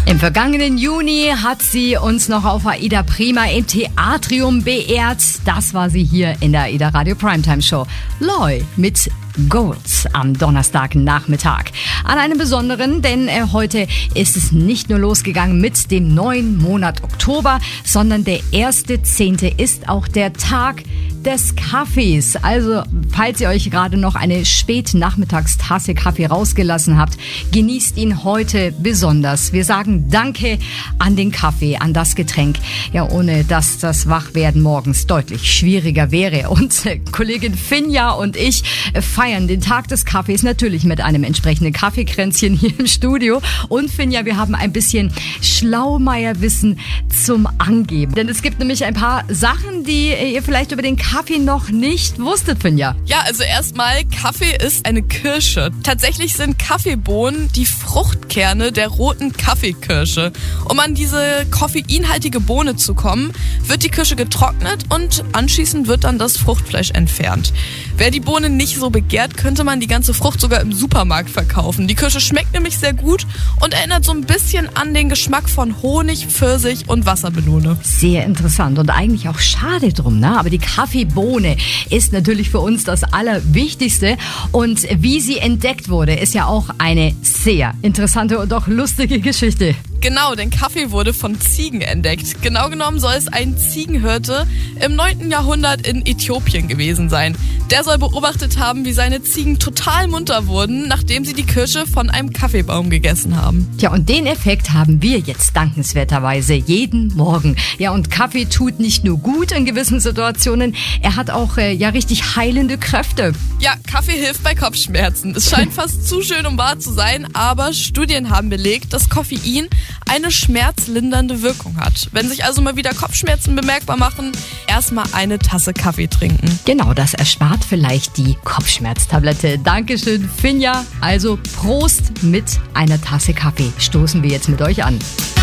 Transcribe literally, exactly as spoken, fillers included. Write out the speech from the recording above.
Im vergangenen Juni hat sie uns noch auf Aida Prima im Theatrium beehrt. Das war sie hier in der Aida Radio Primetime Show. Loy mit Goals am Donnerstagnachmittag. An einem besonderen, denn äh, heute ist es nicht nur losgegangen mit dem neuen Monat Oktober, sondern der erste Zehnte ist auch der Tag des Kaffees. Also, falls ihr euch gerade noch eine Spätnachmittagstasse Kaffee rausgelassen habt, genießt ihn heute besonders. Wir sagen Danke an den Kaffee, an das Getränk, ja, ohne dass das Wachwerden morgens deutlich schwieriger wäre. Und äh, Kollegin Finja und ich äh, feiern den Tag des Kaffees natürlich mit einem entsprechenden Kaffeekränzchen hier im Studio. Und Finja, wir haben ein bisschen Schlaumeierwissen zum Angeben. Denn es gibt nämlich ein paar Sachen, die ihr vielleicht über den Kaffee noch nicht wusstet, Finja. Ja, also erstmal, Kaffee ist eine Kirsche. Tatsächlich sind Kaffeebohnen die Fruchtkerne der roten Kaffeekirsche. Um an diese koffeinhaltige Bohne zu kommen, wird die Kirsche getrocknet und anschließend wird dann das Fruchtfleisch entfernt. Wer die Bohne nicht so begehrt, könnte man die ganze Frucht sogar im Supermarkt verkaufen. Die Kirsche schmeckt nämlich sehr gut und erinnert so ein bisschen an den Geschmack von Honig, Pfirsich und Wassermelone. Sehr interessant und eigentlich auch schade drum, ne? Aber die Kaffeebohne ist natürlich für uns das Allerwichtigste. Und wie sie entdeckt wurde, ist ja auch eine sehr interessante und auch lustige Geschichte. Genau, denn Kaffee wurde von Ziegen entdeckt. Genau genommen soll es ein Ziegenhirte im neunten Jahrhundert in Äthiopien gewesen sein. Der soll beobachtet haben, wie seine Ziegen total munter wurden, nachdem sie die Kirsche von einem Kaffeebaum gegessen haben. Tja, und den Effekt haben wir jetzt dankenswerterweise jeden Morgen. Ja, und Kaffee tut nicht nur gut in gewissen Situationen, er hat auch äh, ja richtig heilende Kräfte. Ja, Kaffee hilft bei Kopfschmerzen. Es scheint fast zu schön, um wahr zu sein, aber Studien haben belegt, dass Koffein eine schmerzlindernde Wirkung hat. Wenn sich also mal wieder Kopfschmerzen bemerkbar machen, erstmal eine Tasse Kaffee trinken. Genau, das erspart vielleicht die Kopfschmerztablette. Dankeschön, Finja. Also Prost mit einer Tasse Kaffee. Stoßen wir jetzt mit euch an.